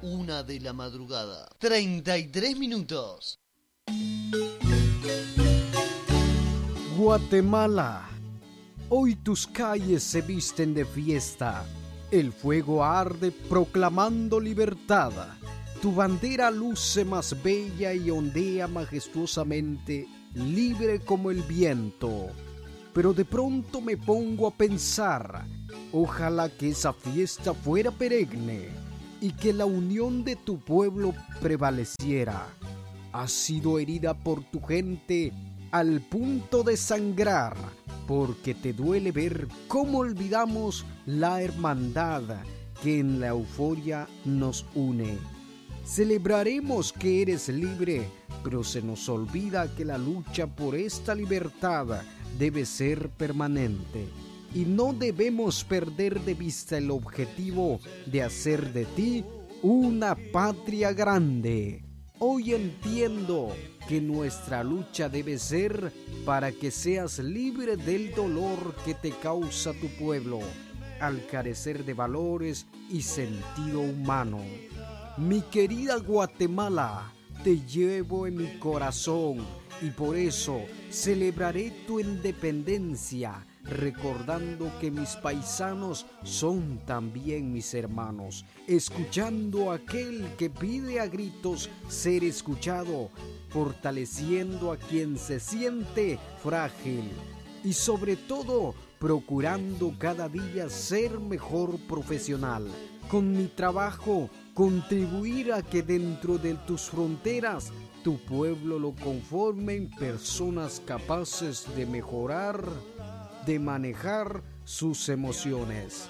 1 de la madrugada. 33 minutos. Guatemala. Hoy tus calles se visten de fiesta. El fuego arde proclamando libertad. Tu bandera luce más bella y ondea majestuosamente, libre como el viento. Pero de pronto me pongo a pensar, ojalá que esa fiesta fuera perenne y que la unión de tu pueblo prevaleciera. Has sido herida por tu gente al punto de sangrar, porque te duele ver cómo olvidamos la hermandad que en la euforia nos une. Celebraremos que eres libre, pero se nos olvida que la lucha por esta libertad debe ser permanente. Y no debemos perder de vista el objetivo de hacer de ti una patria grande. Hoy entiendo que nuestra lucha debe ser para que seas libre del dolor que te causa tu pueblo, al carecer de valores y sentido humano. Mi querida Guatemala, te llevo en mi corazón y por eso celebraré tu independencia, recordando que mis paisanos son también mis hermanos, escuchando a aquel que pide a gritos ser escuchado, fortaleciendo a quien se siente frágil y sobre todo procurando cada día ser mejor profesional. Con mi trabajo contribuir a que dentro de tus fronteras tu pueblo lo conformen personas capaces de mejorar, de manejar sus emociones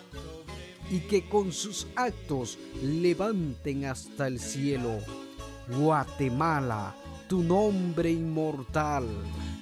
y que con sus actos levanten hasta el cielo. Guatemala, tu nombre inmortal.